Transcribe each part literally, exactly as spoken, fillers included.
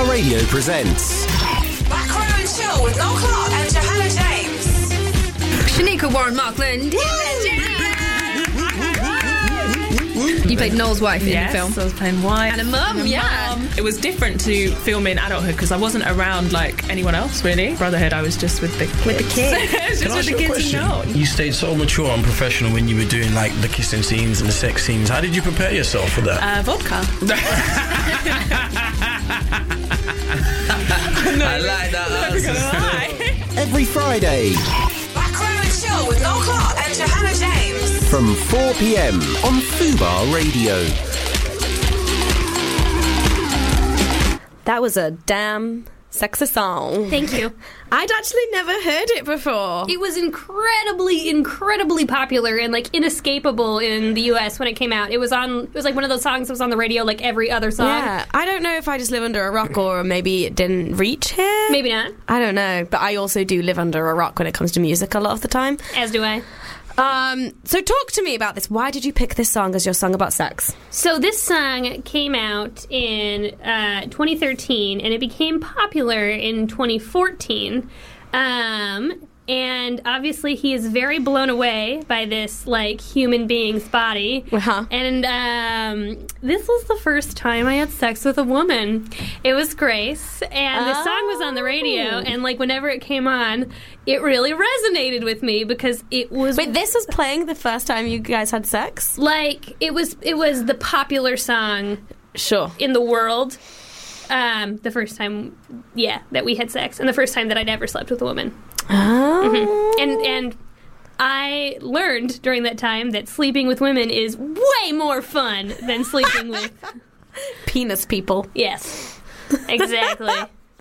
Fubar Radio presents Back Row and Chill with Noel Clark and Johanna James. Shanika Warren Markland. You played Noel's wife in yes, the film. I was playing wife. And a mum, and a yeah. mum. It was different to filming adulthood because I wasn't around like anyone else really. Brotherhood, I was just with the kids. With the kids. It was just Can I with ask the you a kids question? and Noel. You stayed so mature and professional when you were doing like the kissing scenes and the sex scenes. How did you prepare yourself for that? Uh, vodka. I like that answer. every Friday Back Row and Chill with Noel Clark and Johanna James. from four p.m. on Fubar Radio. That was a damn sexy song. Thank you. I'd actually never heard it before. It was incredibly, incredibly popular and like inescapable in the U S when it came out. It was on. It was like one of those songs that was on the radio like every other song. Yeah, I don't know if I just live under a rock or maybe it didn't reach here. Maybe not. I don't know, but I also do live under a rock when it comes to music a lot of the time. As do I. Um, so talk to me about this. Why did you pick this song as your song about sex? So this song came out in uh, twenty thirteen, and it became popular in twenty fourteen. Um, and obviously, he is very blown away by this like human being's body. Uh-huh. And um, this was the first time I had sex with a woman. It was Grace, and the song was on the radio. And like whenever it came on, it really resonated with me because it was. Wait, this was playing the first time you guys had sex? Like it was, it was the popular song Sure. in the world. Um, the first time, yeah, that we had sex, and the first time that I'd ever slept with a woman. Oh. Mm-hmm. And and I learned during that time that sleeping with women is way more fun than sleeping with Penis people. yes, exactly.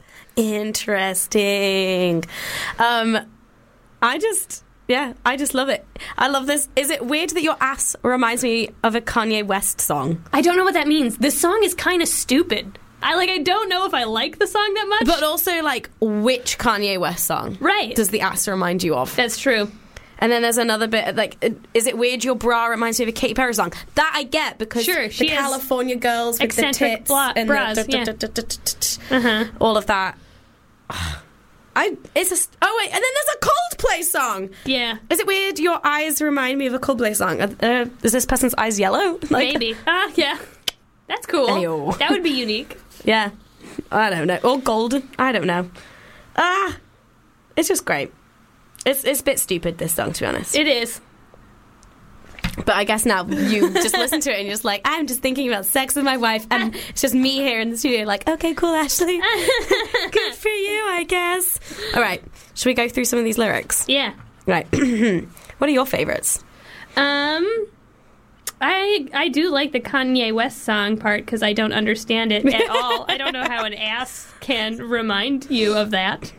Interesting. Um, I just, yeah, I just love it. I love this. Is it weird that your ass reminds me of a Kanye West song? I don't know what that means. This song is kind of stupid. I like. I don't know if I like the song that much. But also, like, which Kanye West song right, does the ass remind you of? that's true. And then there's another bit, like, is it weird your bra reminds me of a Katy Perry song? That I get, because Sure, the she has California girls with the eccentric tits bla- and bras, the yeah. da- da- da- da- da- da- Uh-huh. all of that. I it's a oh wait, and then there's a Coldplay song. Yeah, Is it weird your eyes remind me of a Coldplay song? Uh, uh, is this person's eyes yellow? Like, maybe. Ah, yeah, that's cool. Ayo. That would be unique. Yeah, I don't know. Or golden. I don't know. Ah, it's just great. It's it's a bit stupid, this song, to be honest. It is. But I guess now you just listen to it and you're just like, I'm just thinking about sex with my wife, and it's just me here in the studio like, okay, cool, Ashley. Good for you, I guess. All right, should we go through some of these lyrics? Yeah. Right. What are your favourites? Um, I I do like the Kanye West song part because I don't understand it at all. I don't know how an ass can remind you of that.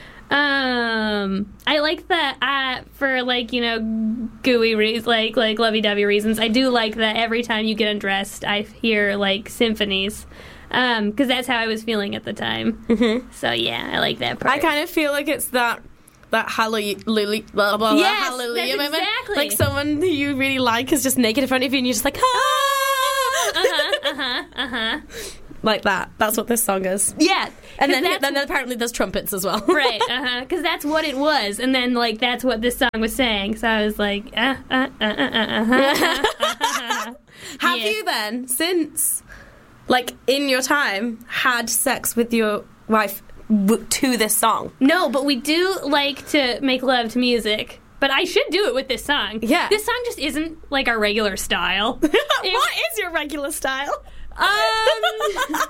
Um, I like that uh, for like you know gooey reasons, like like lovey-dovey reasons. I do like that every time you get undressed, I hear like symphonies. Um, because that's how I was feeling at the time. Mm-hmm. So yeah, I like that part. I kind of feel like it's that that hallelujah, blah, blah, blah, Yes, hallelujah that's moment. exactly. Like someone who you really like is just naked in front of you, and you're just like, ah, uh-huh, uh-huh, uh-huh. like that. That's what this song is. Yeah, And 'cause then, that's- then apparently there's trumpets as well. right, uh-huh, because that's what it was, and then, like, that's what this song was saying, so I was like, uh, uh, uh, uh, uh, uh, uh. Have Yeah. you then, since, like, in your time, had sex with your wife w- to this song? No, but we do like to make love to music, but I should do it with this song. Yeah. This song just isn't, like, our regular style. What is your regular style? Um...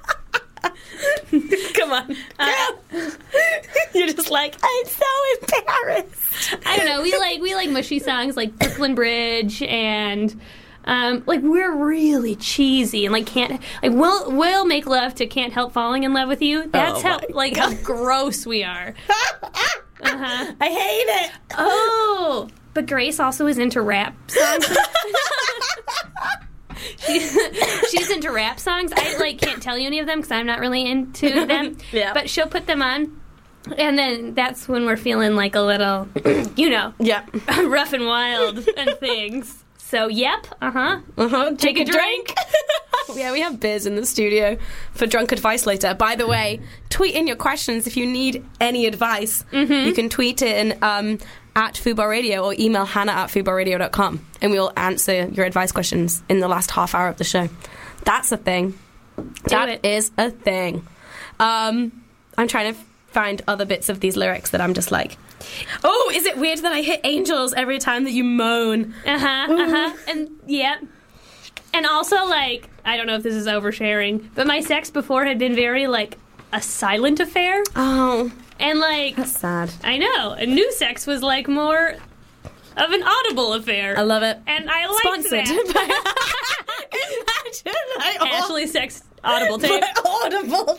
Come on. Uh, You're just like, I'm so embarrassed. I don't know, we like, we like mushy songs like Brooklyn Bridge and... Um, like we're really cheesy and like can't like we'll we'll make love to Can't Help Falling in Love with You. That's Oh how my like how gross we are. Uh-huh. I hate it. Oh, but Grace also is into rap songs. she, she's into rap songs. I like can't tell you any of them because I'm not really into them. Yeah. But she'll put them on. And then that's when we're feeling like a little, you know, Yeah. rough and wild and things. So, yep, uh-huh. Uh-huh. Take a drink. Yeah, we have beers in the studio for drunk advice later. By the way, tweet in your questions if you need any advice. Mm-hmm. You can tweet it in um, at Fubar Radio or email Hannah at fubar radio dot com, and we will answer your advice questions in the last half hour of the show. That's a thing. Do That it. is a thing. Um, I'm trying to find other bits of these lyrics that I'm just like, oh, is it weird that I hit angels every time that you moan? Uh-huh, uh-huh. And, yeah. And also, like, I don't know if this is oversharing, but my sex before had been very, like, a silent affair. Oh, And, like, that's sad. I know. And new sex was, like, more of an audible affair. I love it. And I liked Sponsored that. by Imagine I Ashley Sex Audible tape. Audible.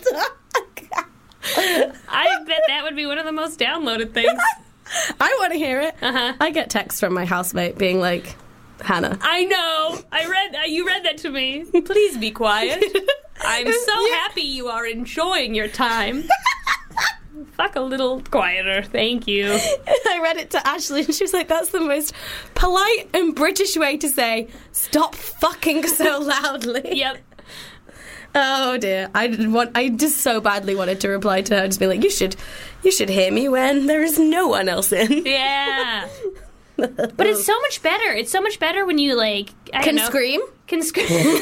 I bet that would be one of the most downloaded things. I want to hear it. Uh-huh. I get texts from my housemate being like, Hannah. I know. I read. Uh, you read that to me. Please be quiet. I'm so Yeah. happy you are enjoying your time. Fuck a little quieter, thank you. I read it to Ashley and she was like, that's the most polite and British way to say, stop fucking so loudly. Yep. Oh dear. I did want I just so badly wanted to reply to her, just be like, you should you should hear me when there is no one else in. Yeah. But it's so much better. It's so much better when you, like, I Can don't know, scream? Can scream.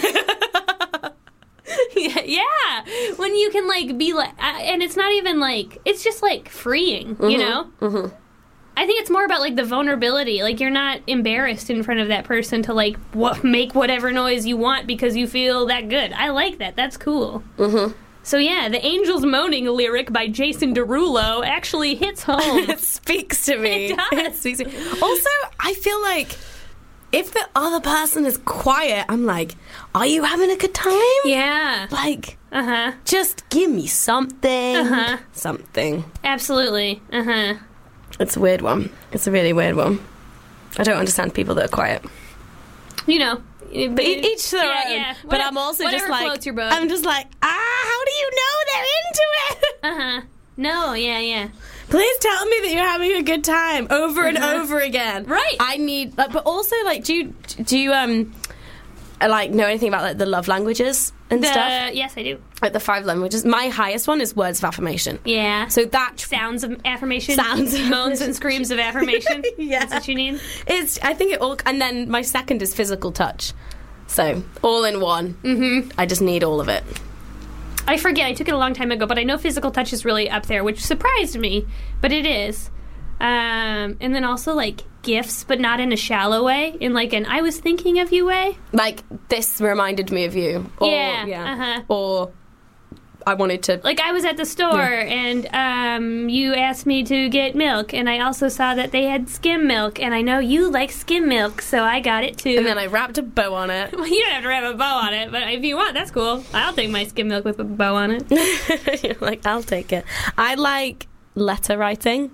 yeah, yeah. When you can, like, be like, uh, and it's not even like, it's just like freeing, you know? Mm-hmm. I think it's more about, like, the vulnerability. Like, you're not embarrassed in front of that person to, like, what, make whatever noise you want because you feel that good. I like that. That's cool. Mm-hmm. So, yeah, the Angels Moaning lyric by Jason Derulo actually hits home. It speaks to me. It does. It speaks to me. Also, I feel like if the other person is quiet, I'm like, are you having a good time? Yeah. Like, Uh-huh. just give me something. Uh-huh. Something. Absolutely. Uh-huh. It's a weird one. It's a really weird one. I don't understand people that are quiet. You know. But e- each their yeah, own. yeah. But What- I'm also whatever just like, floats your boat. I'm just like, ah, how do you know they're into it? Uh-huh. No, yeah, yeah. Please tell me that you're having a good time over and over again. Right. I need, like, but also, like, do you do you um like know anything about like the love languages and The, stuff? yes, I do. Like the five languages. My highest one is words of affirmation. Yeah. So that Sounds of affirmation. Sounds of Moans and screams of affirmation. Yeah. That's what you need. It's, I think it all, and then my second is physical touch. So all in one. Mm-hmm. I just need all of it. I forget. I took it a long time ago, but I know physical touch is really up there, which surprised me, but it is. Um, and then also, like, gifts, but not in a shallow way, in, like, an I was thinking of you way. Like, this reminded me of you. Or, Yeah, uh-huh. Or I wanted to... Like, I was at the store, and um, you asked me to get milk, and I also saw that they had skim milk, and I know you like skim milk, so I got it, too. and then I wrapped a bow on it. Well, you don't have to wrap a bow on it, but if you want, that's cool. I'll take my skim milk with a bow on it. You're like, I'll take it. I like letter writing.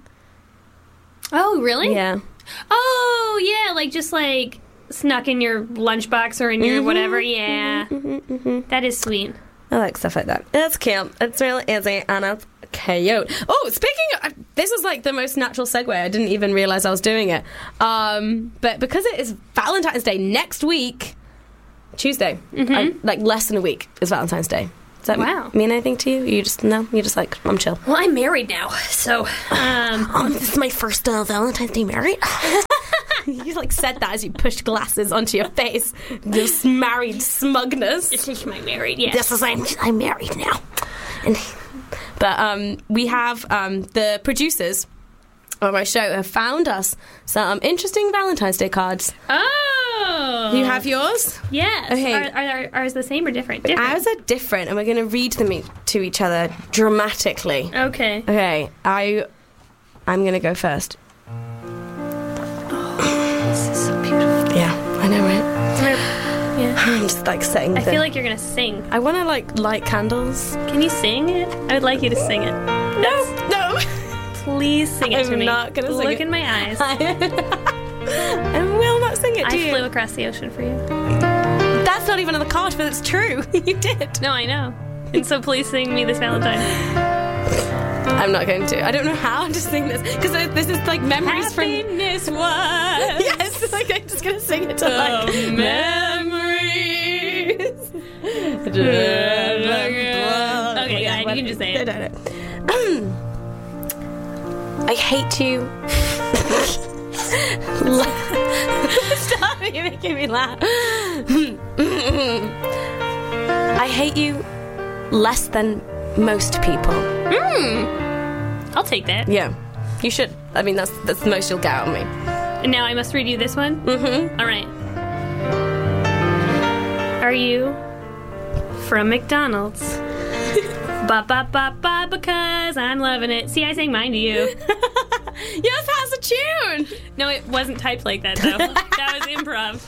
Oh, really? Yeah. Oh, yeah, like just like snuck in your lunchbox or in your whatever. Yeah. That is sweet. I like stuff like that. It's cute. It's really easy and it's cute. Oh, speaking of, this is like the most natural segue. I didn't even realise I was doing it. Um, but because it is Valentine's Day next week, Tuesday, I, like less than a week is Valentine's Day. Does that Wow. mean anything to you? You just, no? You're just like, I'm chill. Well, I'm married now, so um, Oh, this is my first uh, Valentine's Day married. You like said that as you pushed glasses onto your face. This married smugness. this is my married. Yes. This is I'm I'm married now. And but um, we have um, the producers of my show have found us some interesting Valentine's Day cards. Oh. You have yours? Yes. Okay. Are, are, are ours the same or different? Different. Ours are different, and we're going to read them e- to each other dramatically. Okay. Okay, I I'm going to go first. This is so beautiful. Yeah, I know, right? Yeah. I'm just like setting. I the- feel like you're gonna sing. I want to like light candles. Can you sing it? I would like you to sing it. No, no. Please sing it I'm to me. not gonna sing Look it. in my eyes. I will not sing it. Do I you? flew across the ocean for you. That's not even on the card, but it's true. You did. No, I know. And so please sing me this Valentine. I'm not going to. I don't know how to sing this because this is like memories from. Happiness was Yes, like I'm just gonna sing it to like the memories. Okay, yeah, you can just say it. I hate you. Stop, you're making me laugh. I hate you less than most people. I'll take that. Yeah, you should. I mean, that's that's the most you'll get out of me. And now I must read you this one? Mm-hmm. All right. Are you from McDonald's? Ba ba ba ba because I'm loving it. See, I sang mine to you. Yours has a tune. No, it wasn't typed like that though. That was improv.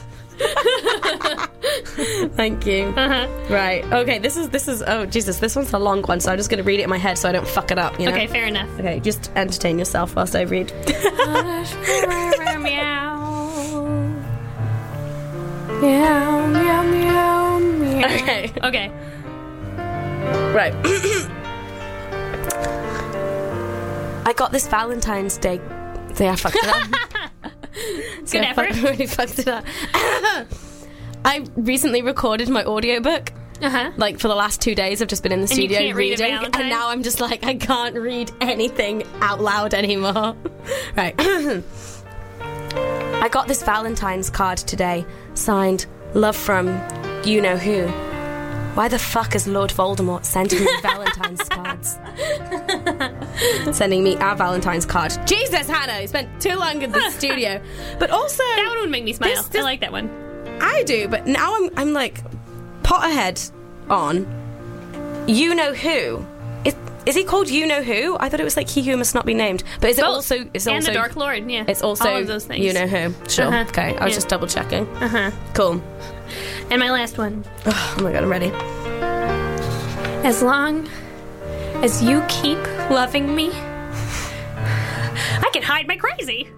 Thank you. Uh-huh. Right. Okay. This is this is. Oh Jesus! This one's a long one, so I'm just going to read it in my head so I don't fuck it up. You know? Okay, fair enough. Okay. Just entertain yourself whilst I read. Meow. Meow meow meow meow. Okay. Okay. Right. I got this Valentine's Day. Yeah, I fucked it up. Good I effort. fuck- really fucked it up. I recently recorded my audiobook. Uh-huh. Like, for the last two days, I've just been in the And you studio can't read a reading, Valentine? and now I'm just like, I can't read anything out loud anymore. Right. I got this Valentine's card today, signed, Love from you-know-who. Why the fuck is Lord Voldemort sending me Valentine's cards? Sending me our Valentine's card. Jesus, Hannah, you spent too long in the studio. But also... That one would make me smile. This- this- I like that one. I do, but now I'm I'm like Potterhead on You Know Who. Is, is he called You Know Who? I thought it was like He Who Must Not Be Named. But is it Both. also it's and also the Dark Lord, yeah. it's also all of those things. You Know Who. Sure. Uh-huh. Okay. I was Yeah. just double checking. Uh-huh. Cool. And my last one. Oh my god, I'm ready. As long as you keep loving me, I can hide my crazy.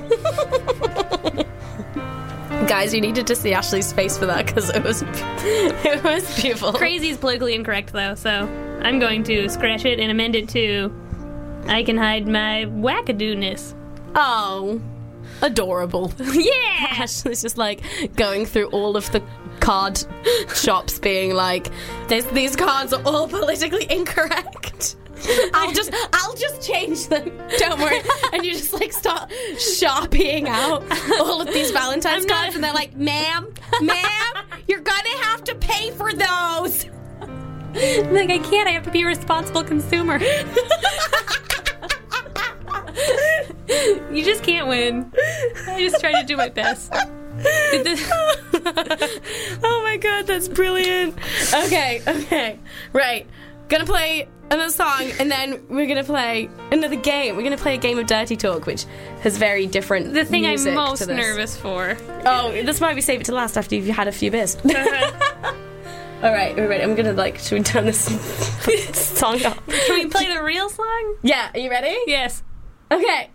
Guys, you needed to see Ashley's face for that because it was it was beautiful. Crazy is politically incorrect, though, so I'm going to scratch it and amend it to I can hide my wackadoo-ness. Oh, adorable. Yeah! Ashley's just like going through all of the card shops being like, There's, these cards are all politically incorrect. I'll just I'll just change them. Don't worry. And you just like start sharpieing out all of these Valentine's I'm not- cards and they're like, ma'am, ma'am, you're gonna have to pay for those. Like, I can't. I have to be a responsible consumer. You just can't win. I just try to do my best. Did this- Oh my god, that's brilliant. Okay, okay. Right. Gonna play another song and then we're gonna play another game. We're gonna play a game of Dirty Talk, which has very different the thing I'm music most to this. nervous for. Oh, this might be save it to last after you've had a few beers. Alright, we're ready. I'm gonna like, should we turn this song up? Can we play the real song? Yeah, are you ready? Yes. Okay.